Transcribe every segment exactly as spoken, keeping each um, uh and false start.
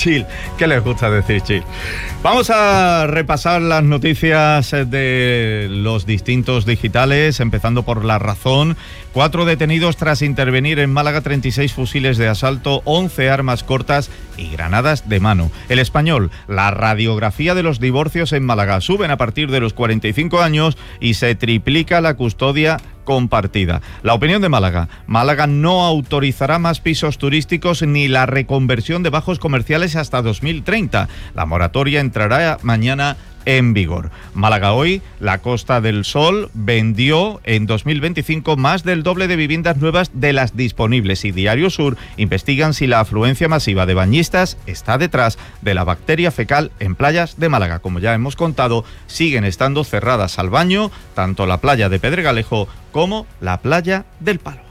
chill. ¿Qué les gusta decir chill? Vamos a repasar las noticias de los distintos digitales, empezando por La Razón. Cuatro detenidos tras intervenir en Málaga, treinta y seis fusiles de asalto, once armas cortas y granadas de mano. El Español, la radiografía de los divorcios en Málaga. Suben a partir de los cuarenta y cinco años y se triplica la custodia compartida. La Opinión de Málaga. Málaga no autorizará más pisos turísticos ni la reconversión de bajos comerciales hasta dos mil treinta. La moratoria entrará mañana en vigor. Málaga Hoy, la Costa del Sol vendió en dos mil veinticinco más del doble de viviendas nuevas de las disponibles, y Diario Sur investigan si la afluencia masiva de bañistas está detrás de la bacteria fecal en playas de Málaga. Como ya hemos contado, siguen estando cerradas al baño tanto la playa de Pedregalejo como la playa del Palo.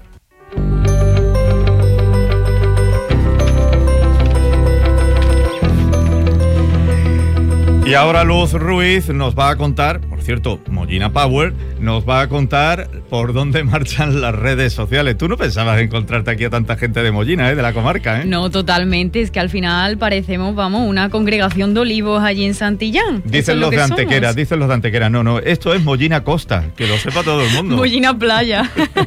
Y ahora Luz Ruiz nos va a contar, por cierto, Mollina Power, nos va a contar por dónde marchan las redes sociales. Tú no pensabas encontrarte aquí a tanta gente de Mollina, ¿eh? De la comarca, ¿eh? No, totalmente. Es que al final parecemos, vamos, una congregación de olivos allí en Santillán. Dicen los de Antequera, somos. dicen los de Antequera. No, no, esto es Mollina Costa, que lo sepa todo el mundo. Mollina Playa.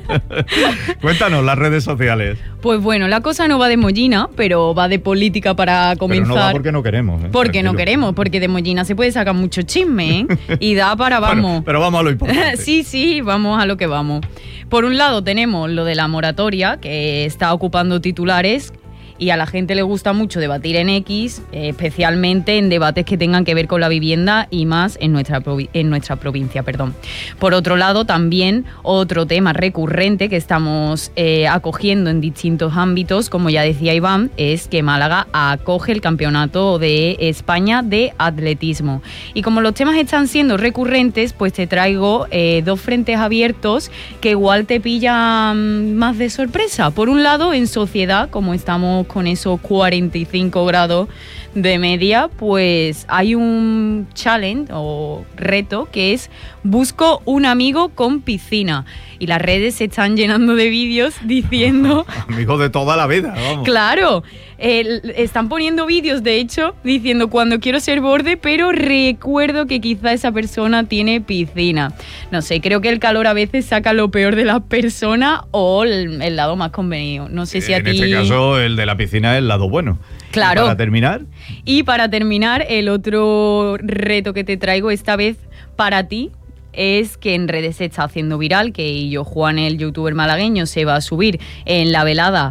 Cuéntanos las redes sociales. Pues bueno, la cosa no va de Mollina, pero va de política para comenzar. Pero no va porque no queremos, ¿eh? Porque Tranquilo. no queremos, porque de Mollina se puede sacar mucho chisme, ¿eh? Y da para, vamos. Bueno, pero vamos a lo importante. Sí, sí, vamos a lo que vamos. Por un lado tenemos lo de la moratoria, que está ocupando titulares, y a la gente le gusta mucho debatir en X, eh, especialmente en debates que tengan que ver con la vivienda y más en nuestra, provi- en nuestra provincia. Perdón. Por otro lado, también otro tema recurrente que estamos eh, acogiendo en distintos ámbitos, como ya decía Iván, es que Málaga acoge el Campeonato de España de Atletismo. Y como los temas están siendo recurrentes, pues te traigo eh, dos frentes abiertos que igual te pillan más de sorpresa. Por un lado, en sociedad, como estamos con esos cuarenta y cinco grados de media, pues hay un challenge o reto que es busco un amigo con piscina, y las redes se están llenando de vídeos diciendo amigo de toda la vida, vamos. Claro, eh, están poniendo vídeos de hecho diciendo cuando quiero ser borde pero recuerdo que quizá esa persona tiene piscina. No sé, creo que el calor a veces saca lo peor de la persona o el, el lado más convenido. No sé si a en ti... este caso el de la piscina es el lado bueno. Claro. ¿Y para terminar? Y para terminar, el otro reto que te traigo esta vez para ti es que en redes se está haciendo viral, que yo, Juan, el youtuber malagueño, se va a subir en la velada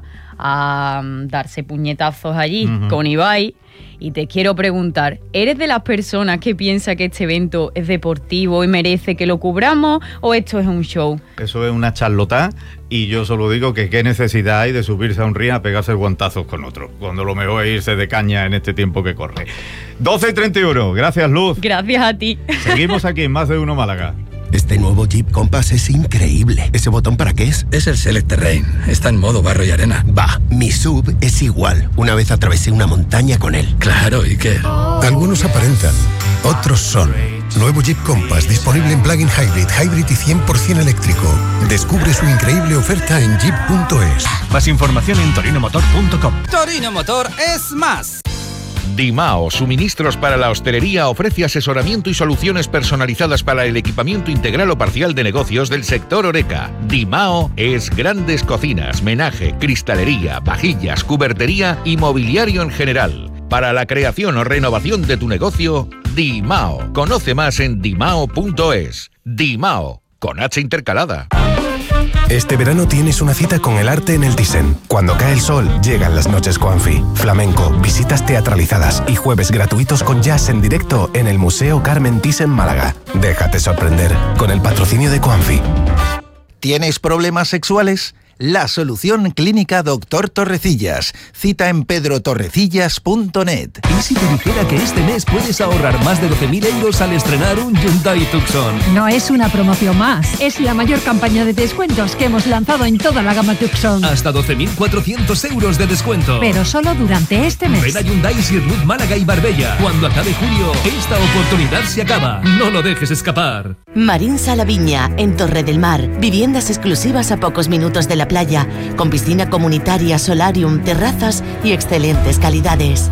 a um, darse puñetazos allí uh-huh. con Ibai. Y te quiero preguntar, ¿eres de las personas que piensa que este evento es deportivo y merece que lo cubramos, o esto es un show? Eso es una charlotá, y yo solo digo que qué necesidad hay de subirse a un ring a pegarse guantazos con otro, cuando lo mejor es irse de caña en este tiempo que corre. doce y treinta y uno, gracias Luz. Gracias a ti. Seguimos aquí en Más de Uno Málaga. Este nuevo Jeep Compass es increíble. ¿Ese botón para qué es? Es el Select Terrain. Está en modo barro y arena. Va, mi S U V es igual. Una vez atravesé una montaña con él. Claro, ¿y qué? Algunos aparentan, otros son. Nuevo Jeep Compass, disponible en plug-in hybrid, hybrid y cien por ciento eléctrico. Descubre su increíble oferta en jeep punto es. Más información en torino motor punto com. Torino Motor es más. Dimao, suministros para la hostelería, ofrece asesoramiento y soluciones personalizadas para el equipamiento integral o parcial de negocios del sector Horeca. Dimao es grandes cocinas, menaje, cristalería, vajillas, cubertería y mobiliario en general. Para la creación o renovación de tu negocio, Dimao. Conoce más en dimao punto es. Dimao, con H intercalada. Este verano tienes una cita con el arte en el Thyssen. Cuando cae el sol, llegan las noches Coanfi. Flamenco, visitas teatralizadas y jueves gratuitos con jazz en directo en el Museo Carmen Thyssen Málaga. Déjate sorprender con el patrocinio de Coanfi. ¿Tienes problemas sexuales? La solución clínica Doctor Torrecillas. Cita en pedro torrecillas punto net. ¿Y si te dijera que este mes puedes ahorrar más de doce mil euros al estrenar un Hyundai Tucson? No es una promoción más, es la mayor campaña de descuentos que hemos lanzado en toda la gama Tucson. Hasta doce mil cuatrocientos euros de descuento. Pero solo durante este mes. Ven a Hyundai Sirnud Málaga y Marbella. Cuando acabe julio, esta oportunidad se acaba. No lo dejes escapar. Marín Salaviña, en Torre del Mar. Viviendas exclusivas a pocos minutos de la playa, con piscina comunitaria, solarium, terrazas y excelentes calidades.